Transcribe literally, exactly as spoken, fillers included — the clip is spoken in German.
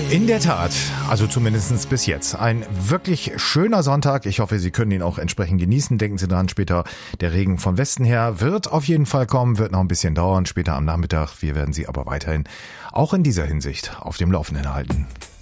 In der Tat, also zumindest bis jetzt. Ein wirklich schöner Sonntag. Ich hoffe, Sie können ihn auch entsprechend genießen. Denken Sie dran, später der Regen von Westen her wird auf jeden Fall kommen, wird noch ein bisschen dauern, später am Nachmittag. Wir werden Sie aber weiterhin auch in dieser Hinsicht auf dem Laufenden halten.